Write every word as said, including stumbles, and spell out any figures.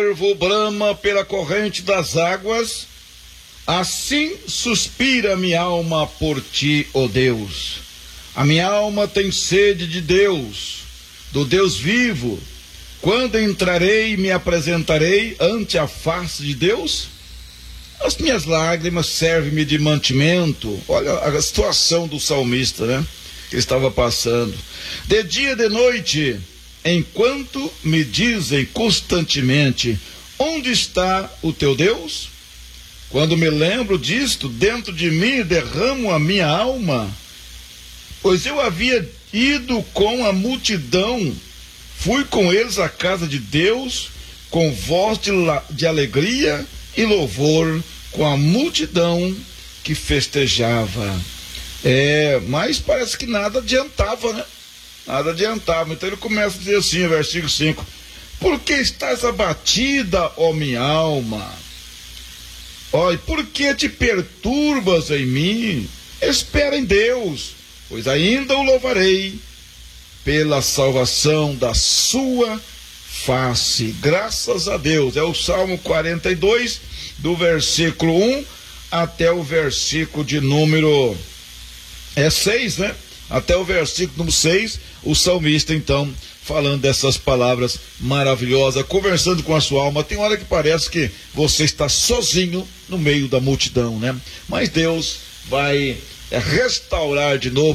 servo brama pela corrente das águas, assim suspira minha alma por ti, ó Deus. A minha alma tem sede de Deus, do Deus vivo. Quando entrarei e me apresentarei ante a face de Deus? As minhas lágrimas servem-me de mantimento. Olha a situação do salmista, né? Que estava passando. De dia e de noite, enquanto me dizem constantemente: onde está o teu Deus? Quando me lembro disto, dentro de mim derramo a minha alma, pois eu havia ido com a multidão, fui com eles à casa de Deus, com voz de, de alegria e louvor, com a multidão que festejava. É, mas parece que nada adiantava, né? Nada adiantava. Então ele começa a dizer assim, versículo cinco: por que estás abatida, ó minha alma? Ó, e por que te perturbas em mim? Espera em Deus, pois ainda o louvarei pela salvação da sua face. Graças a Deus. É o Salmo quarenta e dois, do versículo um até o versículo de número é seis, né? Até o versículo número seis, o salmista então falando dessas palavras maravilhosas, conversando com a sua alma. Tem hora que parece que você está sozinho no meio da multidão, né? Mas Deus vai restaurar de novo